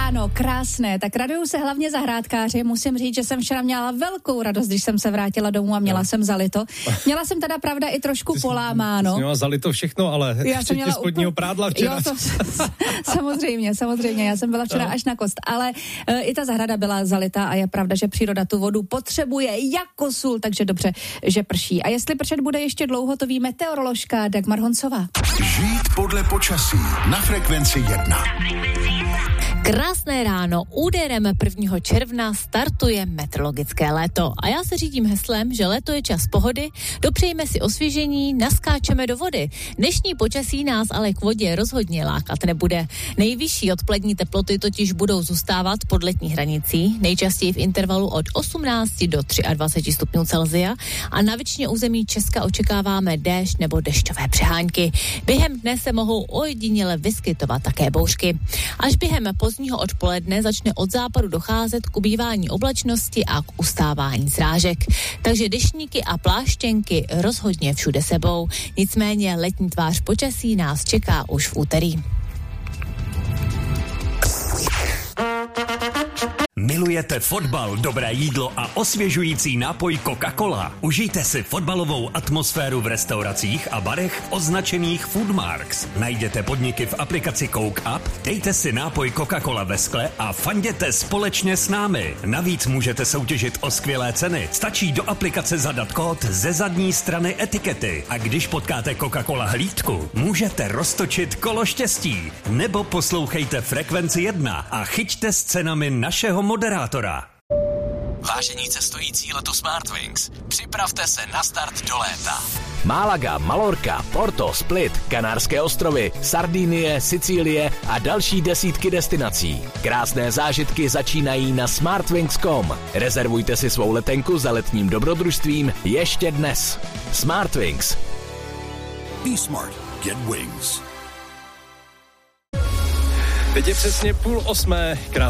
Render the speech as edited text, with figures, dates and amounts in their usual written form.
ráno, krásné. Tak raduju se hlavně zahrádkáři. Musím říct, že jsem včera měla velkou radost, když jsem se vrátila domů a měla jsem zalito. Měla jsem teda pravda i trošku polámáno. Ty měla zalito všechno, ale včetně spodního prádla včera. Jo, samozřejmě, já jsem byla včera až na kost, ale i ta zahrada byla zalitá a je pravda, že příroda tu vodu potřebuje jako sůl, takže dobře, že prší. A jestli pršet bude ještě dlouho, to ví meteoroložka Dagmar Honcová. Žít podle počasí na Frekvenci 1. Krásné ráno, úderem 1. června startuje meteorologické léto a já se řídím heslem, že léto je čas pohody, dopřejme si osvěžení, naskáčeme do vody. Dnešní počasí nás ale k vodě rozhodně lákat nebude. Nejvyšší odpolední teploty totiž budou zůstávat pod letní hranicí, nejčastěji v intervalu od 18 do 23 stupňů Celsia a na většině území Česka očekáváme déšť nebo dešťové přehánky. Během dne se mohou ojediněle vyskytovat také bouřky. Až během pozdního odpoledne začne od západu docházet k ubývání oblačnosti a k ustávání srážek. Takže deštníky a pláštěnky rozhodně všude sebou. Nicméně letní tvář počasí nás čeká už v úterý. Milujete fotbal, dobré jídlo a osvěžující nápoj Coca-Cola? Užijte si fotbalovou atmosféru v restauracích a barech označených Foodmarks. Najděte podniky v aplikaci Coke Up, dejte si nápoj Coca-Cola ve skle a fanděte společně s námi. Navíc můžete soutěžit o skvělé ceny. Stačí do aplikace zadat kód ze zadní strany etikety. A když potkáte Coca-Cola hlídku, můžete roztočit kolo štěstí. Nebo poslouchejte Frekvenci 1 a chyťte s cenami našeho moderátora. Vážení cestující letu Smartwings, připravte se na start do léta. Málaga, Malorka, Porto, Split, Kanárské ostrovy, Sardinie, Sicílie a další desítky destinací. Krásné zážitky začínají na smartwings.com. Rezervujte si svou letenku za letním dobrodružstvím ještě dnes. Smartwings. Be smart. Get wings. Teď je přesně 7:30.